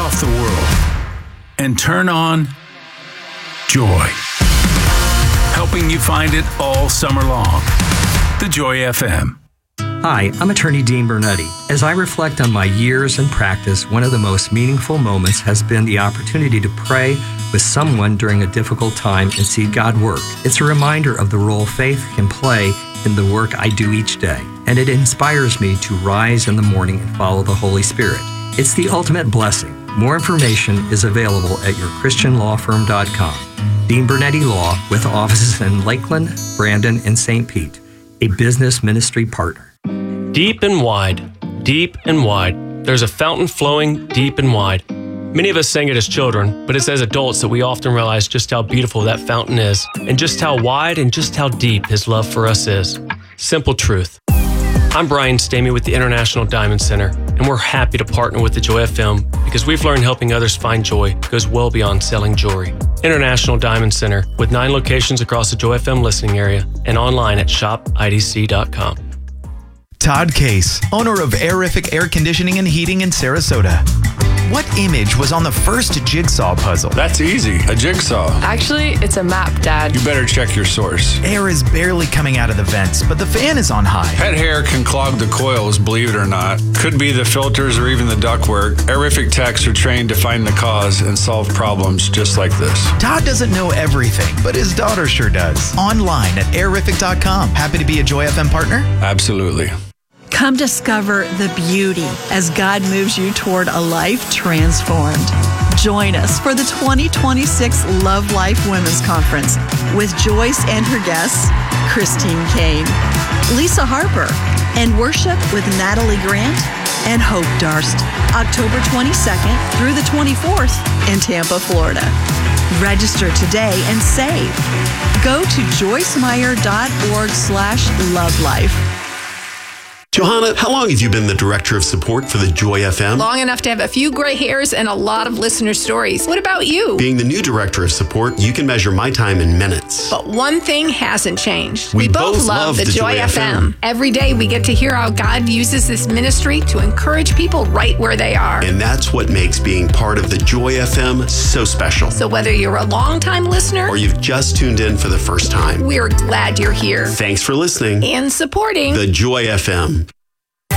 off the world and turn on joy. Helping you find it all summer long. The Joy FM. Hi, I'm attorney Dean Bernetti. As I reflect on my years in practice, one of the most meaningful moments has been the opportunity to pray with someone during a difficult time and see God work. It's a reminder of the role faith can play in the work I do each day, and it inspires me to rise in the morning and follow the Holy Spirit. It's the ultimate blessing. More information is available at yourchristianlawfirm.com. Dean Bernetti Law, with offices in Lakeland, Brandon, and St. Pete, a business ministry partner. Deep and wide, deep and wide. There's a fountain flowing deep and wide. Many of us sang it as children, but it's as adults that we often realize just how beautiful that fountain is, and just how wide and just how deep His love for us is. Simple truth. I'm Brian Stamey with the International Diamond Center, and we're happy to partner with the Joy FM because we've learned helping others find joy goes well beyond selling jewelry. International Diamond Center, with 9 locations across the Joy FM listening area and online at shopidc.com. Todd Case, owner of Airific Air Conditioning and Heating in Sarasota. What image was on the first jigsaw puzzle? That's easy, a jigsaw. Actually, it's a map, Dad. You better check your source. Air is barely coming out of the vents, but the fan is on high. Pet hair can clog the coils, believe it or not. Could be the filters or even the ductwork. Airific techs are trained to find the cause and solve problems just like this. Todd doesn't know everything, but his daughter sure does. Online at airific.com. Happy to be a Joy FM partner? Absolutely. Come discover the beauty as God moves you toward a life transformed. Join us for the 2026 Love Life Women's Conference with Joyce and her guests, Christine Kane, Lisa Harper, and worship with Natalie Grant and Hope Darst, October 22nd through the 24th in Tampa, Florida. Register today and save. Go to joycemeyer.org/lovelife. Johanna, how long have you been the Director of Support for the Joy FM? Long enough to have a few gray hairs and a lot of listener stories. What about you? Being the new Director of Support, you can measure my time in minutes. But one thing hasn't changed. We both love the Joy FM. Every day we get to hear how God uses this ministry to encourage people right where they are. And that's what makes being part of the Joy FM so special. So whether you're a longtime listener or you've just tuned in for the first time, we're glad you're here. Thanks for listening and supporting the Joy FM.